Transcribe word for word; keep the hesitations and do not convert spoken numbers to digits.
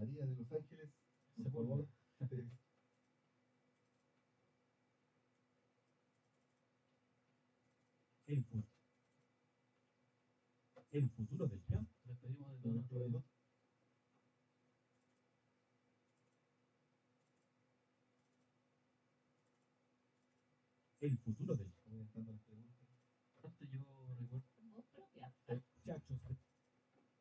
María de Los Ángeles, por Sepúlveda. favor. te- El, fu- el futuro del peón. Despedimos de de todos nuestro nuestros. dedo. El futuro del Estamos entrando a las preguntas. Aparte yo recuerdo